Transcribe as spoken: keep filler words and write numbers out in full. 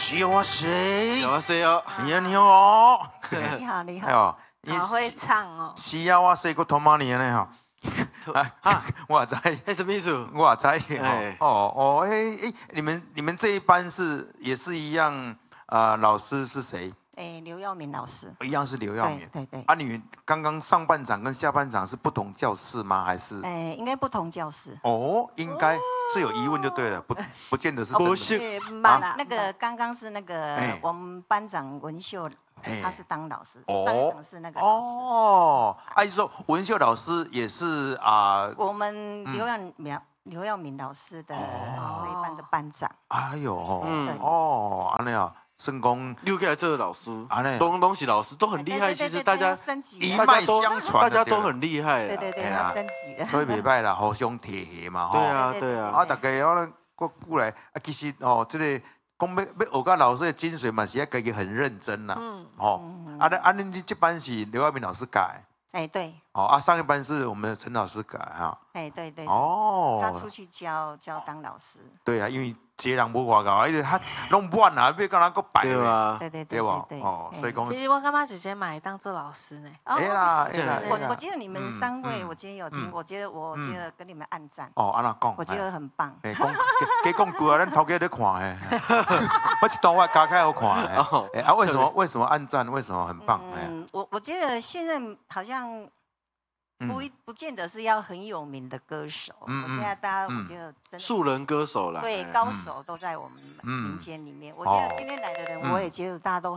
西哇塞， 西哇塞哦， 你好你好哦， 你好你哎好， 呦， 好会唱哦。 西啊哇塞个头马年呢哈。啊，我知， 哎，什么意思？ 我知， 哎哦哦，哎哎，你们你们这一班是也是一样，呃，老师是谁？ 哎，刘耀明老师， 一样是刘耀明。 对对对。 啊，你们刚刚上半场跟下半场是不同教室吗？还是？ 哎，应该不同教室。 哦，应该是有疑问就对了，不不见得是真的。 不是慢啦， 那个刚刚是那个哎我们班长文秀， 哎他是当老师， 哦班长是那个老师。 哦，啊，就说文秀老师也是啊。 我们刘耀明刘耀明老师的这一班的班长。 哎呦， 嗯哦，安尼啊，圣公又给来这个老师啊那， 东东西老师都很厉害。 对对对其实大家升级一了， 脉相传大的对了， 家都很厉害啦。 对对对， 哎呀他升级了。 所以袂歹啦，互相提携嘛，吼。 对啊对对对对啊。 啊，大家我咧，我过来啊，其实哦，这个讲要要学到老师的精髓嘛，是要家己很认真啦。 嗯， 哦，啊，那啊，恁这班是刘耀明老师教的， 哎，对， 哦，啊，上一班是我们的陈老师教的哈。 哎对对， 哦， 他出去教教当老师。 对啊，因为接人无外高，因为他弄不完啊，要跟他个摆对啊， 对对对吧？ 对哦，所以讲， 其实我干妈姐姐买当这老师呢。 哦哎啦，哎这啦， 我哎啦我觉得你们三位， 嗯我今天有听， 嗯我觉得我觉得跟你们暗赞， 哦，安那讲， 我觉得很棒。 哎，讲加讲句啊，咱头家在看诶，我一段话加开好看哦诶。哎啊，为什么为什么暗赞？为什么很棒？哎， 嗯，我我觉得现在好像不一不见得是要很有名的歌手， 嗯我现在大家嗯我觉得真的素人歌手啦。哎对高手都在我们嗯民间里面。我哦觉得今天来的人，我也觉得大家都